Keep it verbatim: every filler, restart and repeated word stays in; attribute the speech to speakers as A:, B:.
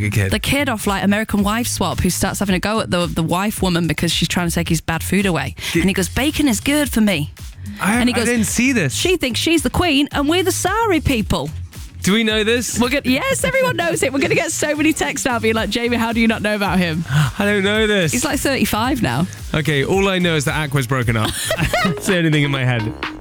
A: a kid?
B: The kid off like American Wife Swap who starts having a go at the the wife woman because she's trying to take his bad food away. And he goes, bacon is good for me.
A: I,
B: and he goes,
A: I didn't see this.
B: She thinks she's the queen and we're the sorry people.
A: Do we know this?
B: We're gonna, yes, everyone knows it. We're going to get so many texts now being like, Jamie, how do you not know about him?
A: I don't know this.
B: He's like thirty-five now.
A: Okay, all I know is that Aqua's broken up. That's the only thing in my head.